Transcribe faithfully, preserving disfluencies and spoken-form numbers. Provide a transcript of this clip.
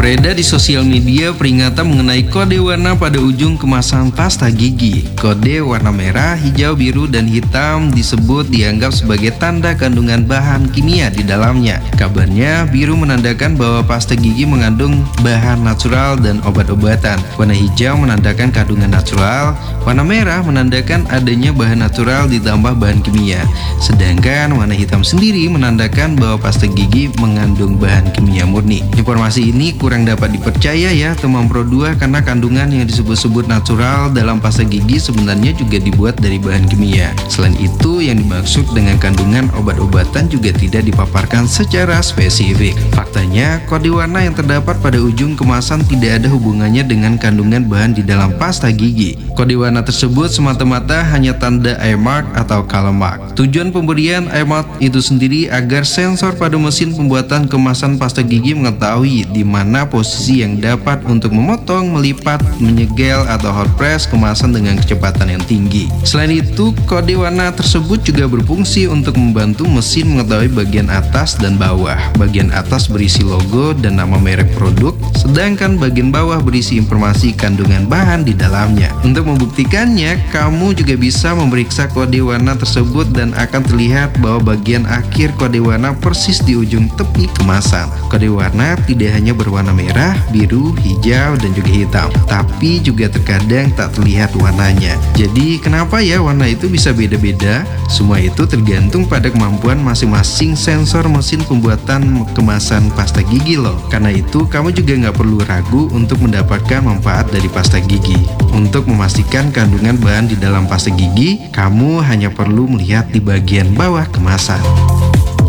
Beredar di sosial media peringatan mengenai kode warna pada ujung kemasan pasta gigi. Kode warna merah, hijau, biru, dan hitam disebut dianggap sebagai tanda kandungan bahan kimia di dalamnya. Kabarnya, biru menandakan bahwa pasta gigi mengandung bahan natural dan obat-obatan. Warna hijau menandakan kandungan natural. Warna merah menandakan adanya bahan natural ditambah bahan kimia. Sedangkan warna hitam sendiri menandakan bahwa pasta gigi mengandung bahan kimia murni. Informasi ini kurang dapat dipercaya ya teman Pro dua, karena kandungan yang disebut-sebut natural dalam pasta gigi sebenarnya juga dibuat dari bahan kimia. Selain itu, yang dimaksud dengan kandungan obat-obatan juga tidak dipaparkan secara spesifik. Faktanya, kode warna yang terdapat pada ujung kemasan tidak ada hubungannya dengan kandungan bahan di dalam pasta gigi. Kode warna tersebut semata-mata hanya tanda eye mark atau color mark. Tujuan pemberian eye mark itu sendiri agar sensor pada mesin pembuatan kemasan pasta gigi mengetahui di mana posisi yang dapat untuk memotong, melipat, menyegel, atau hot press kemasan dengan kecepatan yang tinggi. Selain itu, kode warna tersebut juga berfungsi untuk membantu mesin mengetahui bagian atas dan bawah. Bagian atas berisi logo dan nama merek produk, sedangkan bagian bawah berisi informasi kandungan bahan di dalamnya. Untuk membuktikannya, kamu juga bisa memeriksa kode warna tersebut dan akan terlihat bahwa bagian akhir kode warna persis di ujung tepi kemasan. Kode warna tidak hanya berwarna merah, biru, hijau, dan juga hitam, tapi juga terkadang tak terlihat warnanya. Jadi kenapa ya warna itu bisa beda-beda? Semua itu tergantung pada kemampuan masing-masing sensor mesin pembuatan kemasan pasta gigi loh. Karena itu kamu juga nggak perlu ragu untuk mendapatkan manfaat dari pasta gigi. Untuk memastikan kandungan bahan di dalam pasta gigi, kamu hanya perlu melihat di bagian bawah kemasan.